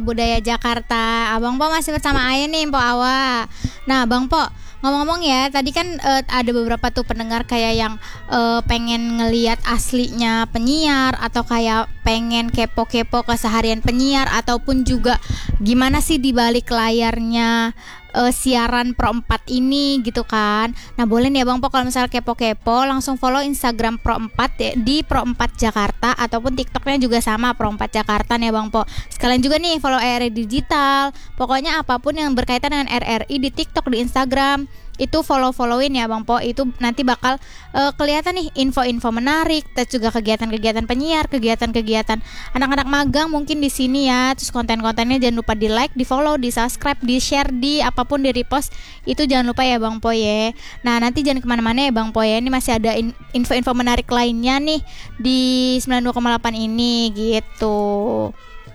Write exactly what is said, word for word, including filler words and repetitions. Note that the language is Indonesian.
Budaya Jakarta. Abang Po masih bersama Aya nih, Po Awa. Nah, Bang Po, ngomong-ngomong ya, tadi kan eh, ada beberapa tuh pendengar kayak yang eh, pengen ngeliat aslinya penyiar atau kayak pengen kepo-kepo keseharian penyiar ataupun juga gimana sih di balik layarnya eh, siaran Pro empat ini gitu kan. Nah, boleh nih ya Bang Po kalau misalnya kepo-kepo langsung follow Instagram Pro empat ya, di Pro empat Jakarta ataupun TikToknya juga sama Pro empat Jakarta nih ya Bang Po. Sekalian juga nih follow R R I Digital. Pokoknya apapun yang berkaitan dengan R R I di TikTok, di Instagram, itu follow-followin ya Bang Po. Itu nanti bakal uh, kelihatan nih info-info menarik, terus juga kegiatan-kegiatan penyiar, kegiatan-kegiatan anak-anak magang mungkin di sini ya. Terus konten-kontennya jangan lupa di-like, di-follow, di-subscribe, di-share, di apapun di-repost. Itu jangan lupa ya Bang Po ya. Nah, nanti jangan kemana-mana ya Bang Po ya. Ini masih ada in- info-info menarik lainnya nih di sembilan puluh dua koma delapan ini gitu.